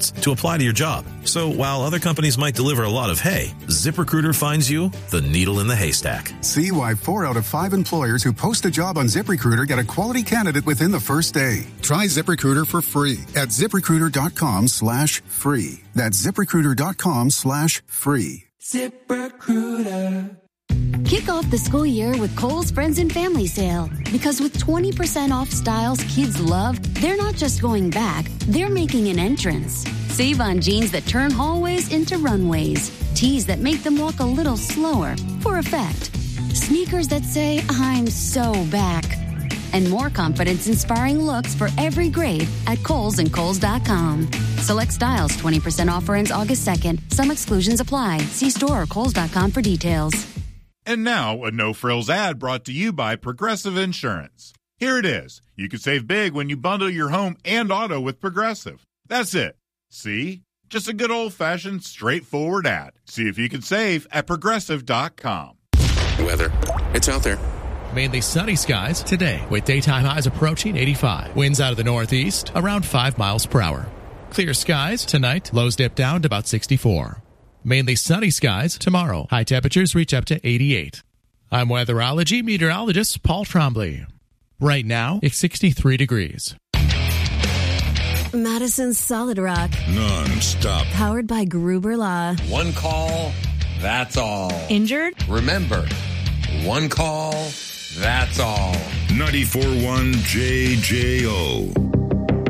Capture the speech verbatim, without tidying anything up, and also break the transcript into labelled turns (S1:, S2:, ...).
S1: to apply to your job. So while other companies might deliver a lot of hay, ZipRecruiter finds you the needle in the haystack.
S2: See why four out of five employers who post a job on ZipRecruiter get a quality candidate within the first day. Try ZipRecruiter for free at ZipRecruiter.com slash free. That's ZipRecruiter.com slash free.
S3: ZipRecruiter.
S4: Kick off the school year with Kohl's Friends and Family Sale. Because with twenty percent off styles kids love, they're not just going back, they're making an entrance. Save on jeans that turn hallways into runways. Tees that make them walk a little slower for effect. Sneakers that say, I'm so back. And more confidence-inspiring looks for every grade at Kohl's and Kohl's dot com. Select styles twenty percent offer ends August second. Some exclusions apply. See store or Kohl's dot com for details.
S5: And now, a no-frills ad brought to you by Progressive Insurance. Here it is. You can save big when you bundle your home and auto with Progressive. That's it. See? Just a good old-fashioned, straightforward ad. See if you can save at Progressive dot com.
S6: Weather. It's out there.
S7: Mainly sunny skies today with daytime highs approaching eighty-five. Winds out of the northeast around five miles per hour. Clear skies tonight. Lows dip down to about sixty-four. Mainly sunny skies tomorrow. High temperatures reach up to eighty-eight. I'm weatherology meteorologist Paul Trombley. Right now, it's sixty-three degrees.
S8: Madison's Solid Rock.
S9: Non-stop.
S8: Powered by Gruber Law.
S10: One call, that's all.
S8: Injured?
S10: Remember, one call, that's all.
S9: ninety-four point one J J O.